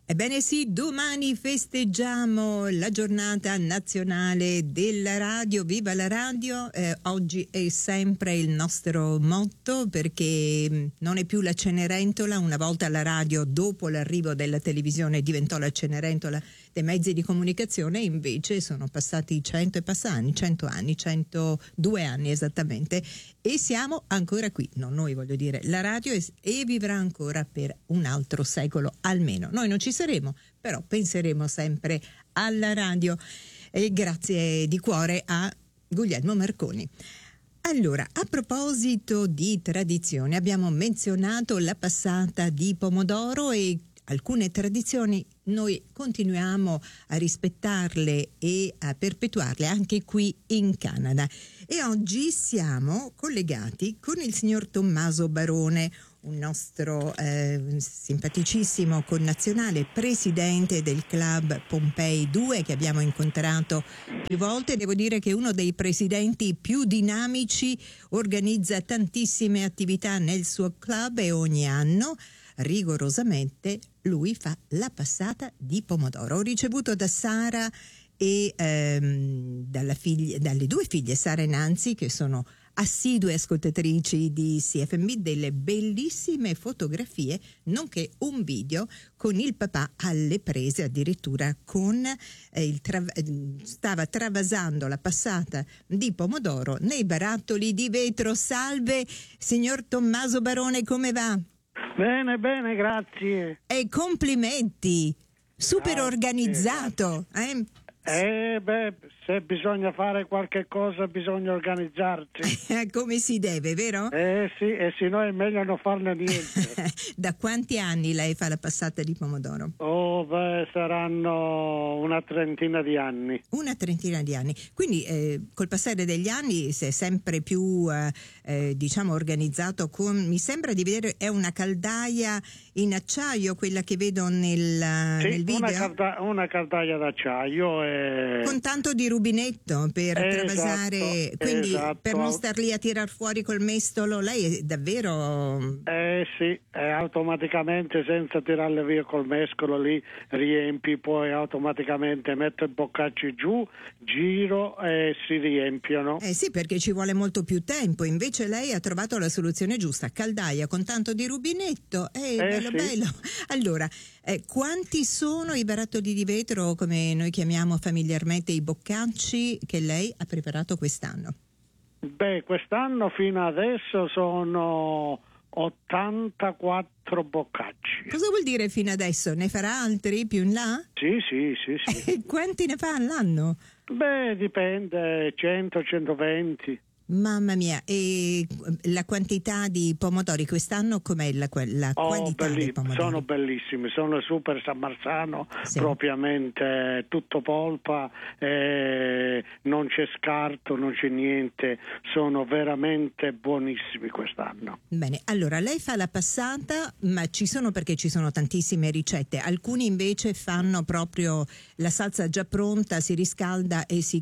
Ebbene sì, domani festeggiamo la giornata nazionale della radio. Viva la radio! Oggi è sempre il nostro motto, perché non è più la Cenerentola. Una volta la radio, dopo l'arrivo della televisione, diventò la Cenerentola dei mezzi di comunicazione. Invece sono passati 100 anni, 102 anni esattamente, e siamo ancora qui. Non noi, voglio dire, la radio e vivrà ancora per un altro secolo almeno. Noi non ci saremo, però penseremo sempre alla radio. E grazie di cuore a Guglielmo Marconi. Allora, a proposito di tradizione, abbiamo menzionato la passata di pomodoro e alcune tradizioni noi continuiamo a rispettarle e a perpetuarle anche qui in Canada. E oggi siamo collegati con il signor Tommaso Barone, un nostro simpaticissimo connazionale, presidente del club Pompei 2, che abbiamo incontrato più volte. Devo dire che è uno dei presidenti più dinamici, organizza tantissime attività nel suo club e ogni anno rigorosamente lui fa la passata di pomodoro. Ho ricevuto da Sara e dalle due figlie, Sara e Nancy, che sono assidue ascoltatrici di CFMB, delle bellissime fotografie, nonché un video con il papà alle prese, addirittura con stava travasando la passata di pomodoro nei barattoli di vetro. Salve signor Tommaso Barone, come va? Bene, grazie. E complimenti, super Grazie. Organizzato. Se bisogna fare qualche cosa bisogna organizzarsi. Come si deve, vero? Sì, e se no è meglio non farne niente. Da quanti anni lei fa la passata di pomodoro? Saranno una trentina di anni. Una trentina di anni. Quindi col passare degli anni si è sempre più organizzato mi sembra di vedere, è una caldaia in acciaio quella che vedo nel video? Una caldaia d'acciaio con tanto di rubinetto per travasare, quindi esatto. Per non star lì a tirar fuori col mestolo. Lei è davvero... Sì, automaticamente, senza tirarle via col mescolo, lì riempi, poi automaticamente metto i boccacci giù, giro e si riempiono. Sì, perché ci vuole molto più tempo. Invece lei ha trovato la soluzione giusta: caldaia con tanto di rubinetto. Bello, sì. Bello. Allora, quanti sono i barattoli di vetro, come noi chiamiamo familiarmente i boccacci, che lei ha preparato quest'anno? Quest'anno fino adesso sono 84 boccacci. Cosa vuol dire fino adesso? Ne farà altri più in là? Sì. Quanti ne fa all'anno? Dipende, 100, 120. Mamma mia, e la quantità di pomodori quest'anno com'è la qualità dei pomodori? Sono bellissimi, sono super San Marzano, sì. Propriamente tutto polpa, non c'è scarto, non c'è niente, sono veramente buonissimi quest'anno. Bene, allora lei fa la passata, ma perché ci sono tantissime ricette. Alcuni invece fanno proprio la salsa già pronta, si riscalda e si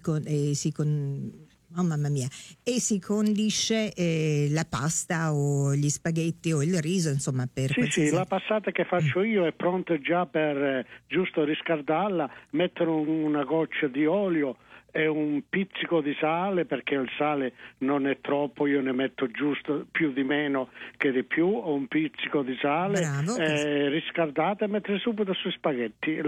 condisce la pasta o gli spaghetti o il riso, insomma, per Sì, la passata che faccio io è pronta già per giusto riscaldarla, mettere una goccia di olio e un pizzico di sale, perché il sale non è troppo, io ne metto giusto, più di meno che di più, o un pizzico di sale. Bravo, riscaldata e mettere subito sui spaghetti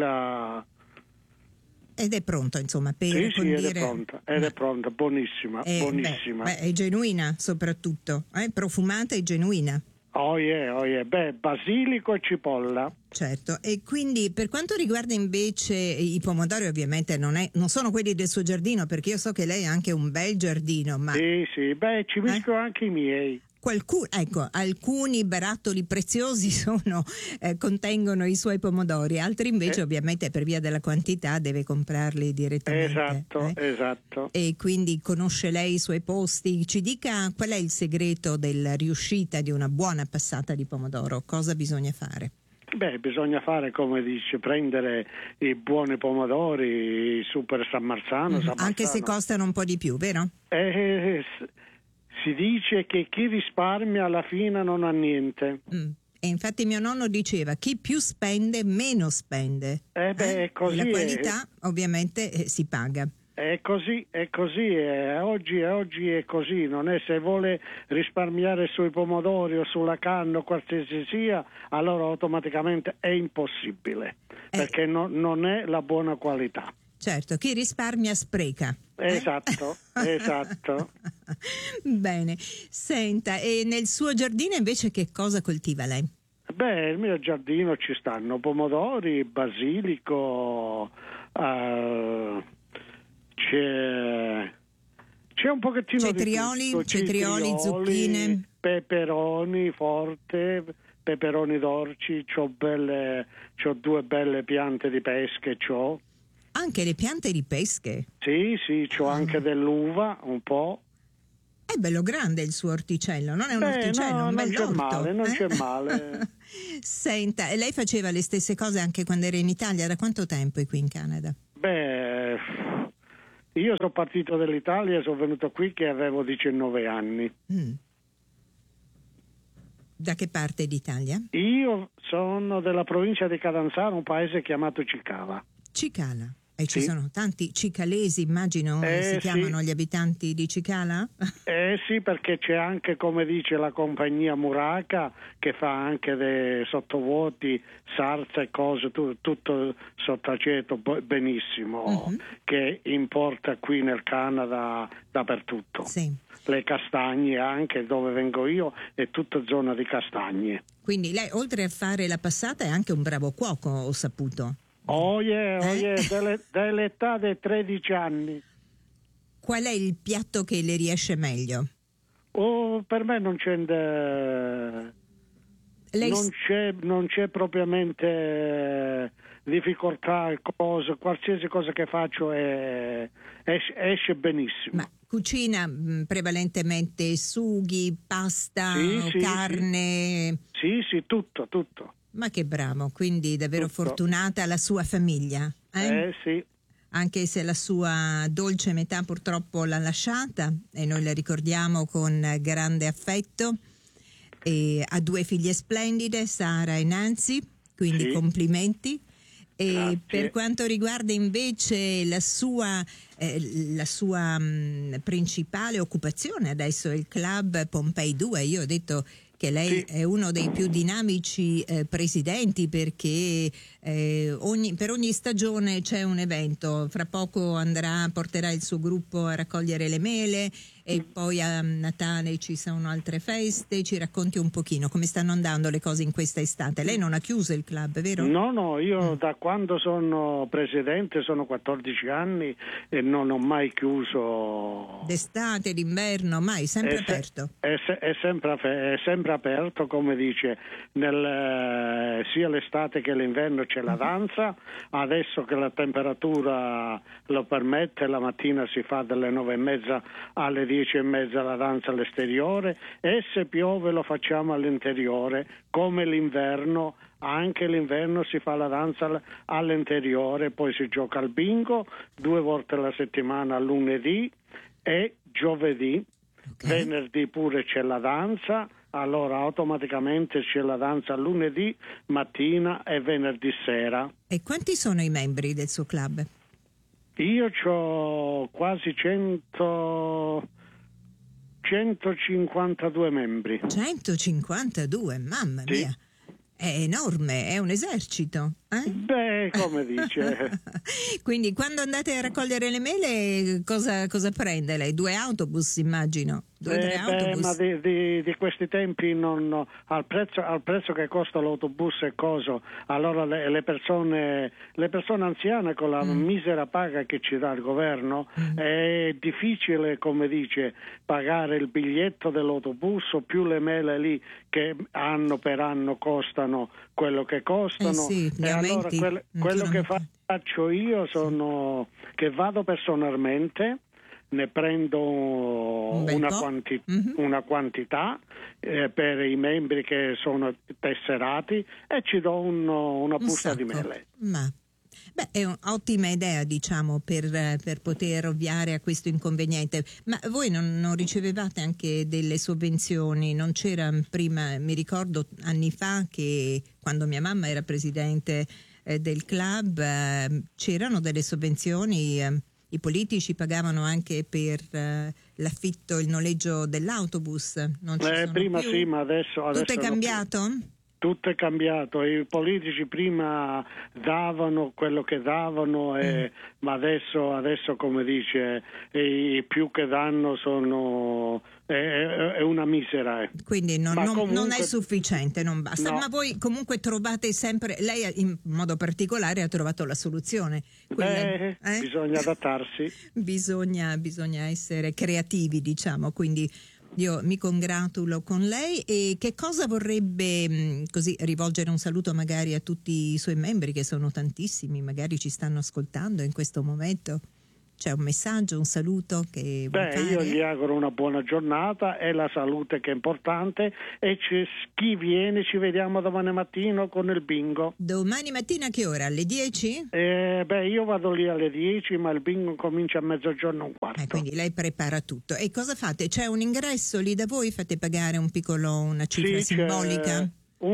Ed è pronto, insomma, per condire. Ed è pronta, buonissima. È genuina soprattutto, profumata e genuina. Oh yeah. Basilico e cipolla. Certo, e quindi per quanto riguarda invece i pomodori, ovviamente non sono quelli del suo giardino, perché io so che lei ha anche un bel giardino, ma... Sì, ci misco anche i miei. Alcuni barattoli preziosi contengono i suoi pomodori, altri invece ovviamente per via della quantità deve comprarli direttamente. Esatto. E quindi conosce lei i suoi posti. Ci dica qual è il segreto della riuscita di una buona passata di pomodoro, cosa bisogna fare? Bisogna fare, come dice, prendere i buoni pomodori, super San Marzano. Anche se costano un po' di più, vero? Si dice che chi risparmia alla fine non ha niente. E infatti mio nonno diceva: chi più spende meno spende. È così. E la qualità ovviamente si paga. È così, oggi è così, non è, se vuole risparmiare sui pomodori o sulla canna o qualsiasi sia, allora automaticamente è impossibile, perché non è la buona qualità. Certo, chi risparmia spreca. Esatto. Bene, senta, e nel suo giardino invece che cosa coltiva lei? Nel mio giardino ci stanno pomodori, basilico, c'è un pochettino cetrioli, di tutto. Cetrioli, zucchine, peperoni forte, peperoni dolci, c'ho 2 belle piante di pesche, c'ho. Anche le piante di pesche? Sì, c'ho anche dell'uva, un po'. È bello grande il suo orticello, non è un orticello, no, un bell'orto. Non c'è male. Senta, e lei faceva le stesse cose anche quando era in Italia? Da quanto tempo è qui in Canada? Io sono partito dall'Italia e sono venuto qui che avevo 19 anni. Da che parte d'Italia? Io sono della provincia di Catanzaro, un paese chiamato Cicala. Cicala? E ci Sì. sono tanti cicalesi, immagino, si chiamano gli abitanti di Cicala? Sì, perché c'è anche, come dice la compagnia Muraca, che fa anche dei sottovuoti, salsa e cose, tutto sottaceto benissimo, che importa qui nel Canada dappertutto. Sì. Le castagne anche, dove vengo io, è tutta zona di castagne. Quindi lei, oltre a fare la passata, è anche un bravo cuoco, ho saputo. Oh yeah, dall'età dei 13 anni. Qual è il piatto che le riesce meglio? Per me non c'è propriamente difficoltà, qualsiasi cosa che faccio esce benissimo. Ma cucina prevalentemente sughi, pasta, carne? Sì, tutto. Ma che bravo, quindi davvero Tutto. fortunata la sua famiglia. Sì. Anche se la sua dolce metà purtroppo l'ha lasciata, e noi la ricordiamo con grande affetto. E ha 2 figlie splendide, Sara e Nancy, quindi complimenti. E grazie. Per quanto riguarda invece la sua principale occupazione, adesso il club Pompei 2, io ho detto che lei è uno dei più dinamici presidenti, perché per ogni stagione c'è un evento. Fra poco porterà il suo gruppo a raccogliere le mele, e poi a Natale ci sono altre feste. Ci racconti un pochino come stanno andando le cose in questa estate. Lei non ha chiuso il club, vero? No, io da quando sono presidente sono 14 anni e non ho mai chiuso. D'estate, d'inverno, mai, sempre aperto. È sempre aperto, come dice, sia l'estate che l'inverno c'è la danza. Adesso che la temperatura lo permette, la mattina si fa dalle 9:30 alle 10:30 la danza all'esteriore, e se piove lo facciamo all'interiore, come l'inverno. Anche l'inverno si fa la danza all'interiore, poi si gioca al bingo 2 volte alla settimana, lunedì e giovedì. Venerdì pure c'è la danza, allora automaticamente c'è la danza lunedì mattina e venerdì sera. E quanti sono i membri del suo club? Io ho quasi 152 membri. 152, mamma mia! È enorme, è un esercito. Come dice. Quindi quando andate a raccogliere le mele, cosa prende lei? 2 autobus, immagino. 2-3 autobus. Ma di questi tempi al prezzo che costa l'autobus e coso, allora le persone anziane, con la misera paga che ci dà il governo, è difficile, come dice, pagare il biglietto dell'autobus o più le mele lì che anno per anno costano quello che costano. E allora quello che faccio io sono che vado personalmente, ne prendo una quantità per i membri che sono tesserati, e ci do una busta di mele. Ma Beh, è un'ottima idea, diciamo, per poter ovviare a questo inconveniente. Ma voi non ricevevate anche delle sovvenzioni? Non c'era prima, mi ricordo anni fa che quando mia mamma era presidente del club, c'erano delle sovvenzioni, i politici pagavano anche per l'affitto, il noleggio dell'autobus. Non ci sono prima più? sì, ma adesso Tutto è cambiato? Tutto è cambiato, i politici prima davano quello che davano, ma adesso come dice, i più che danno è una misera. Quindi comunque, non è sufficiente, non basta. No. Ma voi comunque trovate sempre, lei in modo particolare ha trovato la soluzione. Bisogna adattarsi. Bisogna essere creativi, diciamo, quindi io mi congratulo con lei. E che cosa vorrebbe, così, rivolgere un saluto magari a tutti i suoi membri, che sono tantissimi, magari ci stanno ascoltando in questo momento? C'è un messaggio, un saluto che vuoi fare? Io gli auguro una buona giornata, è la salute che è importante, e chi viene ci vediamo domani mattino con il bingo. Domani mattina a che ora? Alle 10? Io vado lì alle 10, ma il bingo comincia a 12:45. Quindi lei prepara tutto. E cosa fate? C'è un ingresso lì da voi? Fate pagare una cifra simbolica?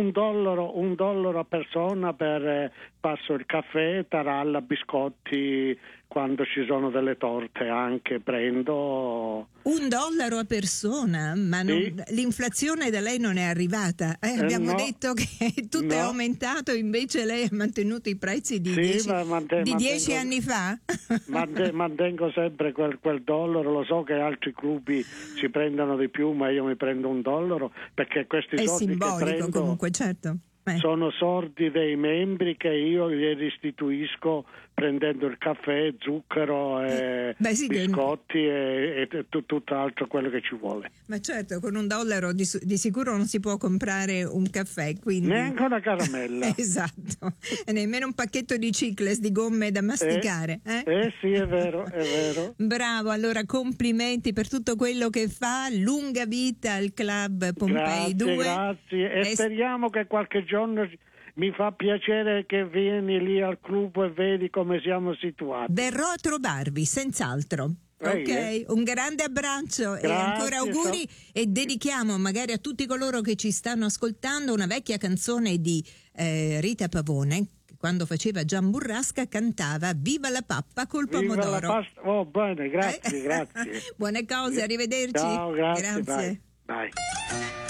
$1 a persona per passo il caffè, taralla, biscotti, quando ci sono delle torte anche prendo. $1 a persona? Ma l'inflazione da lei non è arrivata? Abbiamo detto che tutto è aumentato, invece lei ha mantenuto i prezzi di 10 anni fa? Mantengo sempre quel dollaro, lo so che altri club ci prendono di più, ma io mi prendo $1 perché questi è soldi simbolico, che prendo comunque, certo. Sono soldi dei membri che io gli restituisco prendendo il caffè, zucchero, biscotti e tutto altro quello che ci vuole. Ma certo, con $1 di sicuro non si può comprare un caffè, quindi neanche una caramella. Esatto, e nemmeno un pacchetto di Chiclets, di gomme da masticare. Sì, è vero. Bravo, allora complimenti per tutto quello che fa, lunga vita al Club Pompei 2. Grazie, e speriamo che qualche giorno mi fa piacere che vieni lì al club e vedi come siamo situati. Verrò a trovarvi, senz'altro. Ok, un grande abbraccio. Grazie, e ancora auguri. E dedichiamo magari a tutti coloro che ci stanno ascoltando una vecchia canzone di Rita Pavone, che quando faceva Gian Burrasca cantava Viva la pappa col pomodoro. Bene, grazie. Buone cose, arrivederci. Ciao, grazie. Grazie. Bye.